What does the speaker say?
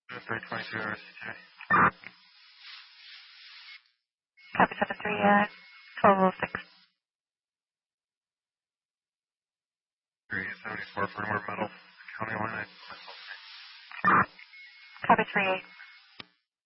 322 RCJ. Copy 73, 1206. 374 for more metal. County line. Copy 38.